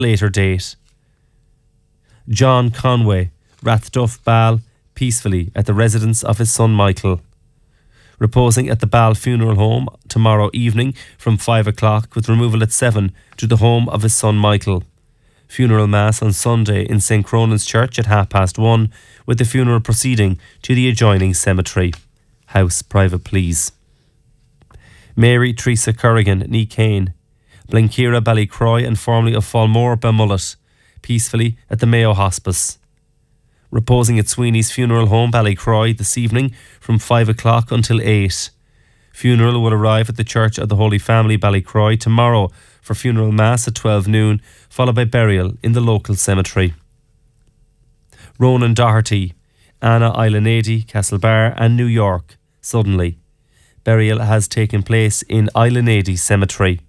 later date. John Conway, Rathduff Ball, peacefully at the residence of his son Michael. Reposing at the Ball Funeral Home tomorrow evening from 5 o'clock with removal at 7 to the home of his son Michael. Funeral Mass on Sunday in St. Cronan's Church at 1:30 with the funeral proceeding to the adjoining cemetery. House private please. Mary Teresa Currigan, Nee Kane, Blenkeira Ballycroy and formerly of Fallmore Belmullet, peacefully at the Mayo Hospice. Reposing at Sweeney's Funeral Home, Ballycroy, this evening from 5 o'clock until 8. Funeral will arrive at the Church of the Holy Family, Ballycroy, tomorrow for funeral mass at 12 noon, followed by burial in the local cemetery. Ronan Doherty, Anna Islanady, Castlebar and New York, suddenly. Burial has taken place in Islanady Cemetery.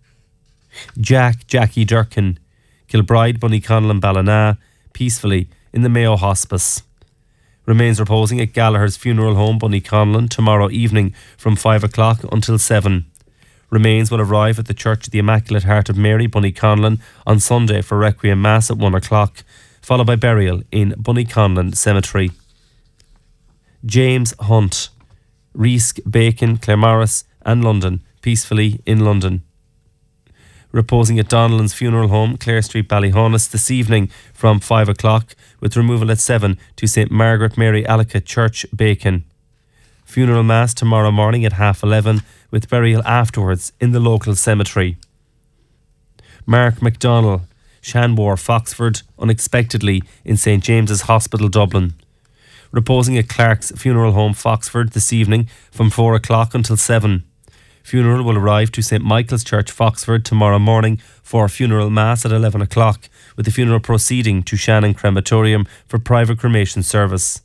Jackie Durkin, Kilbride, Bunnyconnell Ballina, peacefully in the Mayo Hospice. Remains reposing at Gallagher's Funeral Home, Bunnyconnell, tomorrow evening from 5 o'clock until 7. Remains will arrive at the Church of the Immaculate Heart of Mary, Bunnyconnell, on Sunday for Requiem Mass at 1 o'clock, followed by burial in Bunnyconnell Cemetery. James Hunt, Reesk, Bacon, Claremorris and London, peacefully in London. Reposing at Donnellan's Funeral Home, Clare Street, Ballyhonus, this evening from 5 o'clock with removal at 7 to St. Margaret Mary Allocate Church, Bacon. Funeral Mass tomorrow morning at 11:30 with burial afterwards in the local cemetery. Mark McDonnell, Shanmore, Foxford, unexpectedly in St. James's Hospital, Dublin. Reposing at Clark's Funeral Home, Foxford, this evening from 4 o'clock until 7. Funeral will arrive to St. Michael's Church, Foxford, tomorrow morning for funeral mass at 11 o'clock, with the funeral proceeding to Shannon Crematorium for private cremation service.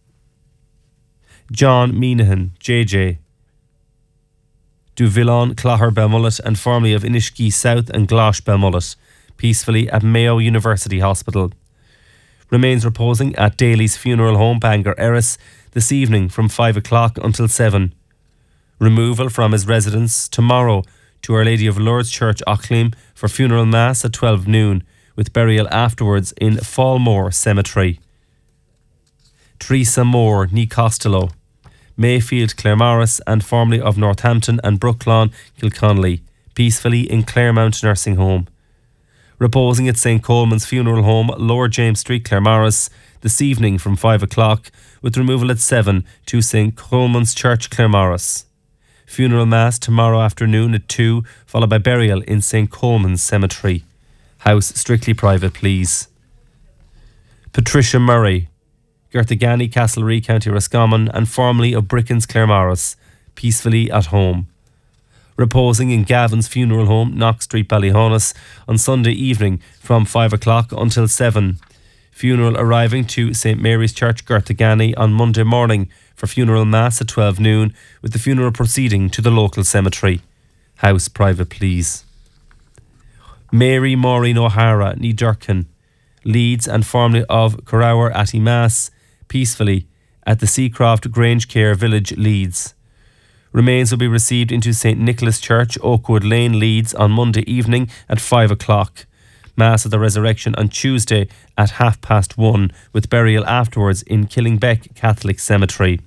John Meenahan, JJ, Duvillon, Clogher, Belmullet and formerly of Inishkey South and Glosh, Belmullet, peacefully at Mayo University Hospital. Remains reposing at Daly's Funeral Home, Bangor, Erris, this evening from 5 o'clock until 7. Removal from his residence tomorrow to Our Lady of Lourdes Church, Auckland, for funeral mass at 12 noon, with burial afterwards in Fallmore Cemetery. Teresa Moore, Nee Costello, Mayfield, Claremorris and formerly of Northampton and Brooklawn, Kilconnelly, peacefully in Claremont Nursing Home. Reposing at St. Coleman's Funeral Home, Lower James Street, Claremorris, this evening from 5 o'clock, with removal at 7 to St. Coleman's Church, Claremorris. Funeral Mass tomorrow afternoon at 2, followed by burial in St. Coleman's Cemetery. House strictly private, please. Patricia Murray, Gertagani, Castlereagh, County Roscommon, and formerly of Brickens, Claremorris, peacefully at home. Reposing in Gavin's Funeral Home, Knox Street, Ballyhonus, on Sunday evening from 5 o'clock until 7. Funeral arriving to St. Mary's Church, Gertagani, on Monday morning for funeral mass at 12 noon, with the funeral proceeding to the local cemetery. House private, please. Mary Maureen O'Hara, Nee Durkin, Leeds and formerly of Corrower Atty Mass, peacefully at the Seacroft Grange Care Village, Leeds. Remains will be received into St. Nicholas Church, Oakwood Lane, Leeds on Monday evening at 5 o'clock. Mass of the Resurrection on Tuesday at 1:30, with burial afterwards in Killingbeck Catholic Cemetery.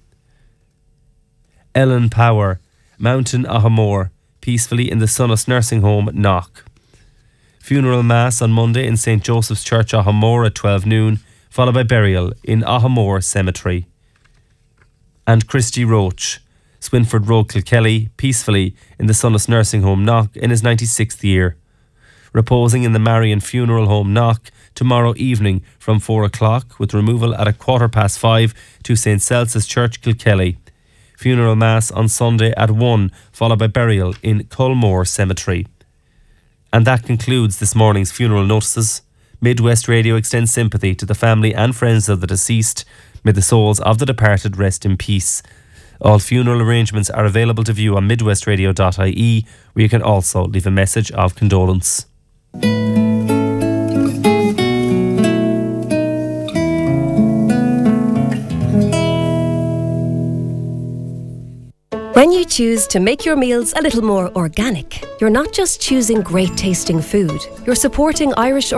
Ellen Power, Mountain Ahamore, peacefully in the Sunnis Nursing Home, Knock. Funeral Mass on Monday in St. Joseph's Church, Ahamore at 12 noon, followed by burial in Ahamore Cemetery. And Christy Roach, Swinford Road, Kilkelly, peacefully in the Sunnis Nursing Home, Knock, in his 96th year. Reposing in the Marion Funeral Home, Knock, tomorrow evening from 4 o'clock, with removal at 5:15 to St. Celsus Church, Kilkelly. Funeral Mass on Sunday at 1, followed by burial in Culmore Cemetery. And that concludes this morning's funeral notices. Midwest Radio extends sympathy to the family and friends of the deceased. May the souls of the departed rest in peace. All funeral arrangements are available to view on midwestradio.ie, where you can also leave a message of condolence. When When you choose to make your meals a little more organic, you're not just choosing great tasting food, you're supporting Irish